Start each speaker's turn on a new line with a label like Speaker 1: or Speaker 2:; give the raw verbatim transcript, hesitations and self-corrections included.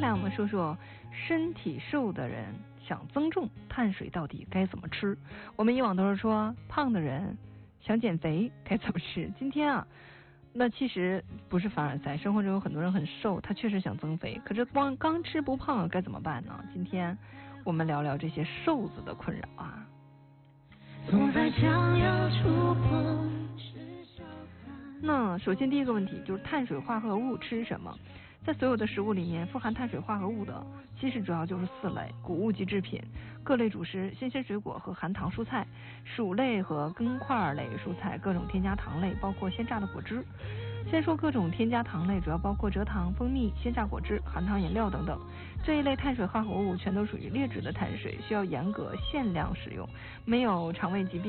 Speaker 1: 来我们说说身体瘦的人想增重，碳水到底该怎么吃？我们以往都是说胖的人想减肥该怎么吃，今天啊，那其实不是凡尔赛，生活中有很多人很瘦，他确实想增肥，可是光刚吃不胖该怎么办呢？今天我们聊聊这些瘦子的困扰啊。总在将要触碰。那首先第一个问题就是碳水化合物吃什么？在所有的食物里面，富含碳水化合物的其实主要就是四类：谷物及制品、各类主食、新鲜水果和含糖蔬菜、薯类和根块类蔬菜、各种添加糖类，包括鲜榨的果汁。先说各种添加糖类，主要包括蔗糖、蜂蜜、鲜榨果汁、含糖饮料等等。这一类碳水化合物全都属于劣质的碳水，需要严格限量使用，没有肠胃疾病